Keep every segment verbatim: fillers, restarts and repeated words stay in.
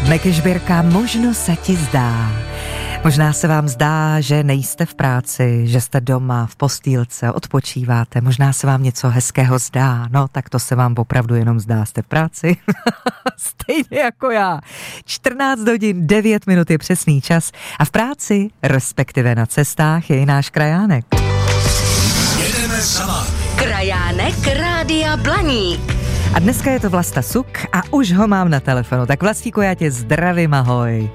Mekyžbírka Možno se ti zdá. Možná se vám zdá, že nejste v práci, že jste doma v postýlce, odpočíváte, možná se vám něco hezkého zdá, no tak to se vám opravdu jenom zdá, jste v práci, stejně jako já. čtrnáct hodin devět minut je přesný čas a v práci, respektive na cestách, je i náš krajánek. Jedeme sama. Krajánek Rádia Blaník. A dneska je to Vlasta Suk a už ho mám na telefonu, tak Vlastíku, já tě zdravím, ahoj.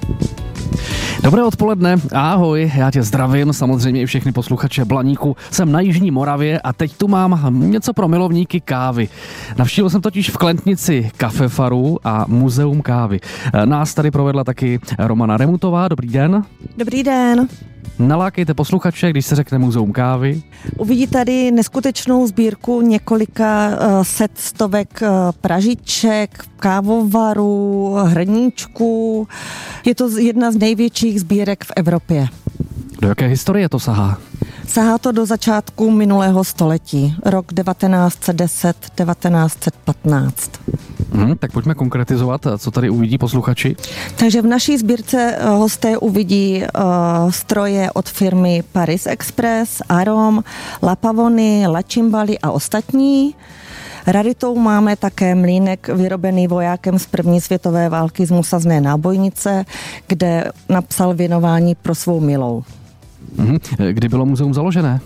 Dobré odpoledne, ahoj, já tě zdravím, samozřejmě i všechny posluchače Blaníku. Jsem na Jižní Moravě a teď tu mám něco pro milovníky kávy. Navštívil jsem totiž v Klentnici Kafefaru a Muzeum kávy. Nás tady provedla taky Romana Remutová, dobrý den. Dobrý den. Nalákejte posluchače, když se řekne Muzeum kávy. Uvidí tady neskutečnou sbírku několika uh, set stovek uh, pražiček, kávovarů, hrníčků. Je to jedna z největších sbírek v Evropě. Do jaké historie to sahá? Sahá to do začátku minulého století, rok devatenáct set deset devatenáct set patnáct. Hmm, tak pojďme konkretizovat, co tady uvidí posluchači. Takže v naší sbírce hosté uvidí uh, stroje od firmy Paris Express, Arom, La Pavony, La Cimbali a ostatní. Raritou máme také mlýnek vyrobený vojákem z první světové války z Musazné nábojnice, kde napsal věnování pro svou milou. Hmm, kdy bylo muzeum založené?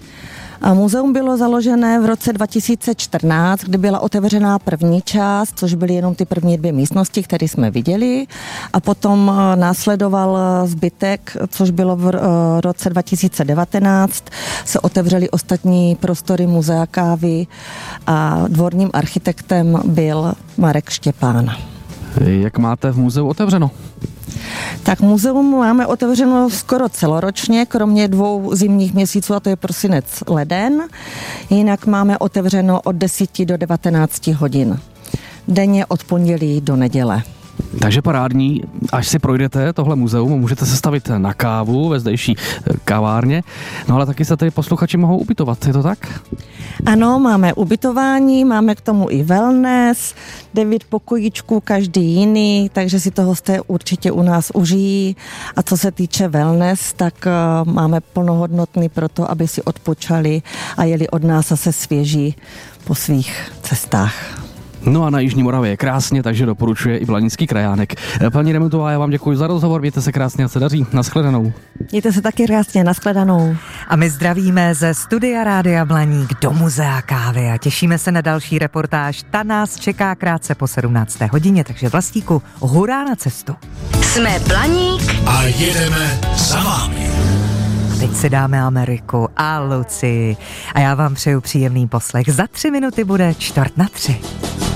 A muzeum bylo založené v roce dva tisíce čtrnáct, kdy byla otevřená první část, což byly jenom ty první dvě místnosti, které jsme viděli. A potom následoval zbytek, což bylo v roce dva tisíce devatenáct. Se otevřely ostatní prostory muzea kávy a dvorním architektem byl Marek Štěpán. Jak máte v muzeu otevřeno? Tak muzeum máme otevřeno skoro celoročně, kromě dvou zimních měsíců, a to je prosinec, leden. Jinak máme otevřeno od deseti do devatenácti hodin. Denně od pondělí do neděle. Takže parádní, až si projdete tohle muzeum, můžete se stavit na kávu ve zdejší kavárně, no ale taky se tady posluchači mohou ubytovat, je to tak? Ano, máme ubytování, máme k tomu i wellness, devět pokojíčků, každý jiný, takže si to hosté určitě u nás užijí. A co se týče wellness, tak uh, máme plnohodnotný pro to, aby si odpočali a jeli od nás zase svěží po svých cestách. No a na Jižní Moravě je krásně, takže doporučuje i Blanícký krajánek. Paní Remutová, já vám děkuji za rozhovor, mějte se krásně a se daří. Naschledanou. Mějte se taky krásně, naschledanou. A my zdravíme ze studia Rádia Blaník do Muzea kávy a těšíme se na další reportáž. Ta nás čeká krátce po sedmnácté hodině, takže Vlastíku, hurá na cestu. Jsme Blaník a jedeme za vámi. Teď si dáme Ameriku a Lucii a já vám přeju příjemný poslech. Za tři minuty bude čtvrt na tři.